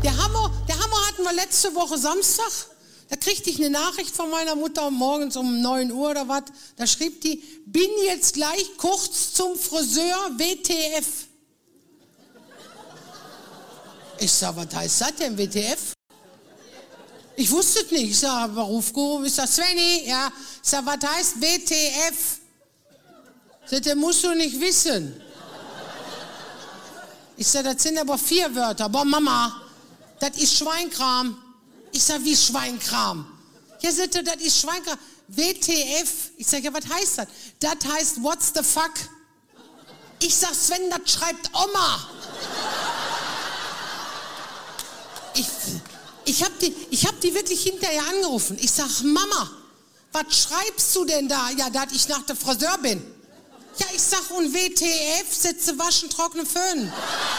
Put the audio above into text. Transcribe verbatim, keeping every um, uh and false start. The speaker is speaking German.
Der Hammer, der Hammer hatten wir letzte Woche Samstag. Da kriegte ich eine Nachricht von meiner Mutter morgens um neun Uhr oder was. Da schrieb die, bin jetzt gleich kurz zum Friseur, W T F. Ich sag, was heißt das denn, W T F? Ich wusste es nicht. Ich sag, Berufsguru. Ich sag, Svenny, ja. Ich sag, was heißt W T F? Das musst du nicht wissen. Ich sag, das sind aber vier Wörter. Boah, Mama, das ist Schweinkram. Ich sag, wie Schweinkram? Ja, sagt er, das ist Schweinkram. W T F. Ich sag, ja, was heißt das? Das heißt, what's the fuck? Ich sag, Sven, das schreibt Oma. Ich, ich hab die, ich hab die wirklich hinterher angerufen. Ich sag, Mama, was schreibst du denn da? Ja, dass ich nach der Friseur bin. Ja, ich sag, und W T F, Sitze waschen, trockne Föhn.